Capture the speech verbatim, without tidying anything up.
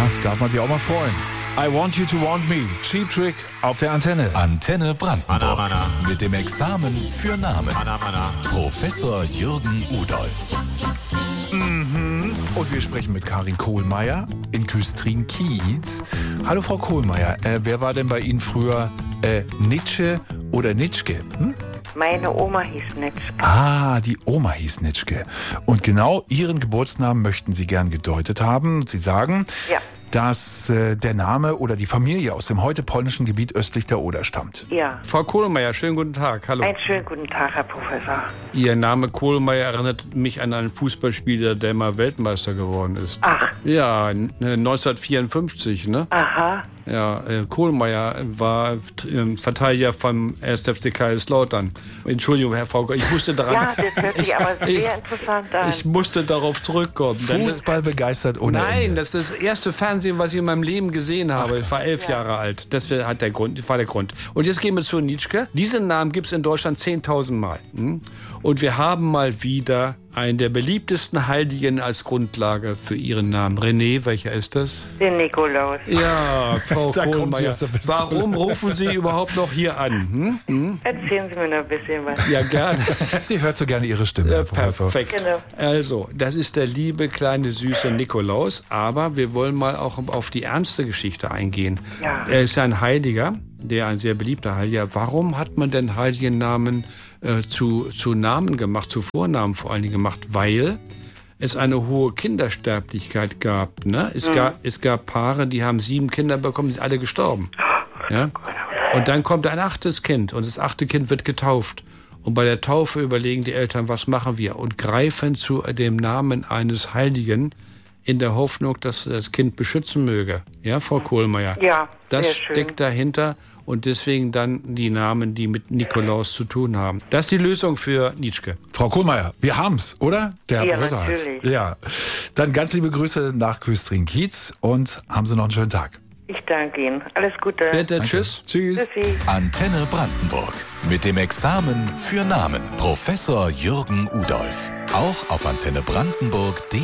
darf man sich auch mal freuen. I want you to want me. Cheap Trick auf der Antenne. Antenne Brandenburg. Mana, mana. Mit dem Examen für Namen. Mana, mana. Professor Jürgen Udolf. Mhm. Und wir sprechen mit Karin Kohlmeier in Küstrin-Kiez. Hallo Frau Kohlmeier, äh, wer war denn bei Ihnen früher äh, Nitsche oder Nitschke? Hm? Meine Oma hieß Nitschke. Ah, die Oma hieß Nitschke. Und genau Ihren Geburtsnamen möchten Sie gern gedeutet haben. Sie sagen, Ja. dass äh, der Name oder die Familie aus dem heute polnischen Gebiet östlich der Oder stammt. Ja. Frau Kohlmeier, schönen guten Tag. Hallo. Einen schönen guten Tag, Herr Professor. Ihr Name Kohlmeier erinnert mich an einen Fußballspieler, der mal Weltmeister geworden ist. Ach, Ja, neunzehnhundertvierundfünfzig, ne? aha. Ja, äh, Kohlmeier war äh, Verteidiger vom ersten F C Kaiserslautern. Entschuldigung, Herr Frau, ich musste daran... Ja, das hört sich aber sehr interessant an. Ich musste darauf zurückkommen. denn das- Fußball begeistert ohne Nein, Ende. das ist das erste Fernsehen, was ich in meinem Leben gesehen habe. Ich war elf Jahre alt. Das war der Grund. Das war der Grund. Und jetzt gehen wir zu Nitschke. Diesen Namen gibt es in Deutschland zehntausend Mal. Hm? Und wir haben mal wieder einen der beliebtesten Heiligen als Grundlage für ihren Namen. René, welcher ist das? Den Nikolaus. Ja, Frau Da kommt sie Kohlmeier. aus der Pistole. Warum rufen Sie überhaupt noch hier an? Hm? Hm? Erzählen Sie mir noch ein bisschen was. Ja, gerne. Sie hört so gerne Ihre Stimme, Ja, Herr Professor. perfekt. Genau. Also, das ist der liebe, kleine, süße Nikolaus. Aber wir wollen mal auch auf die ernste Geschichte eingehen. Ja. Er ist ja ein Heiliger, der ein sehr beliebter Heiliger. Warum hat man denn heiligen Namen äh, zu, zu Namen gemacht, zu Vornamen vor allen Dingen gemacht? Weil es eine hohe Kindersterblichkeit gab. Ne? Es, Mhm. gab es gab Paare, die haben sieben Kinder bekommen, die sind alle gestorben. Ja? Und dann kommt ein achtes Kind und das achte Kind wird getauft. Und bei der Taufe überlegen die Eltern, was machen wir? Und greifen zu dem Namen eines Heiligen in der Hoffnung, dass das Kind beschützen möge. Ja, Frau Kohlmeier? Ja, Das sehr schön. steckt dahinter und deswegen dann die Namen, die mit Nikolaus zu tun haben. Das ist die Lösung für Nitschke. Frau Kohlmeier, wir haben's, oder? Der Herr Ja, Professor hat's. natürlich. Ja. Dann ganz liebe Grüße nach Küstrin-Kiez und haben Sie noch einen schönen Tag. Ich danke Ihnen. Alles Gute. Bitte, tschüss. Tschüss. Tschüssi. Antenne Brandenburg. Mit dem Examen für Namen. Professor Jürgen Udolf. Auch auf antenne brandenburg punkt de.